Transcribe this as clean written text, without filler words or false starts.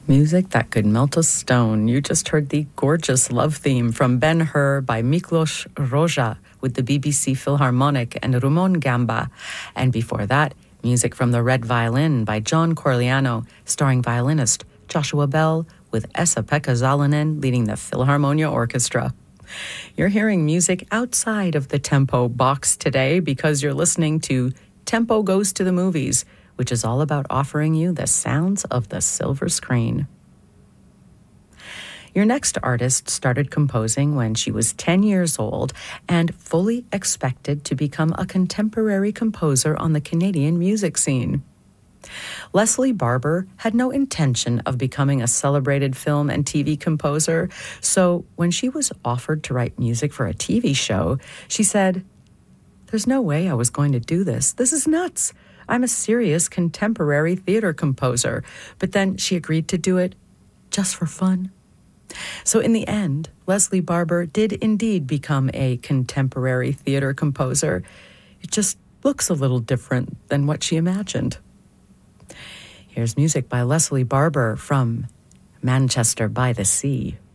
Music that could melt a stone. You just heard the gorgeous love theme from Ben-Hur by Miklos Rozsa with the BBC Philharmonic and Rumon Gamba. And before that, music from The Red Violin by John Corigliano, starring violinist Joshua Bell with Esa-Pekka Salonen leading the Philharmonia Orchestra. You're hearing music outside of the Tempo box today because you're listening to Tempo Goes to the Movies, which is all about offering you the sounds of the silver screen. Your next artist started composing when she was 10 years old and fully expected to become a contemporary composer on the Canadian music scene. Leslie Barber had no intention of becoming a celebrated film and TV composer, so when she was offered to write music for a TV show, she said, "There's no way I was going to do this. This is nuts. I'm a serious contemporary theater composer." But then she agreed to do it just for fun. So in the end, Leslie Barber did indeed become a contemporary theater composer. It just looks a little different than what she imagined. Here's music by Leslie Barber from Manchester by the Sea.